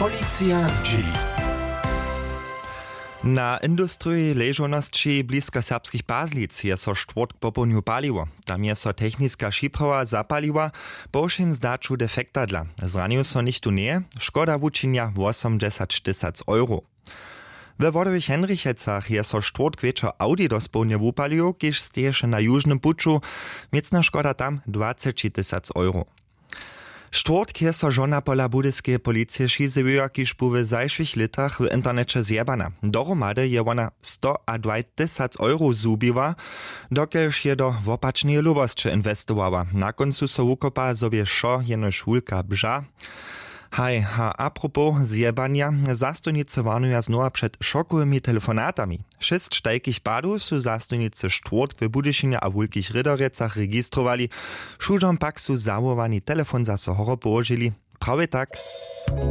Policja z dzieli. Na industrii ležonosti blisko serbskich Bazlic je so štvrtk popolnju paliło. Tam je so technicka šiprava zapaliła, po všem zdaču defektadla. Zranil so nichtu nie, škoda wučinja 80 000 euro. We Wodowych Henrichecach je so štvrtk večer Audi do spolnje wupaliło, kiž steješe na južnym puču, miecna škoda tam 20 000 euro. Štvrtk je so žona pola budyskeje policije šizevuja, kiž bu w zajšvých letach w internecie zjebana. Dohromady je ona 120 000 euro zubiła, dokelž je do wopačneje lubosće inwestowała. Na koncu so wukopa sobie šo jenož hulka bža. Haj, a propos zjebania, zastojnicy warnuja znowa przed szokowymi telefonatami. 6 štajkich padów su zastojnicy štvrtk w Budyšinie a wulkich Rydorecach registrowali, šužom pak su załowani telefon za so horo położyli. Prawie tak.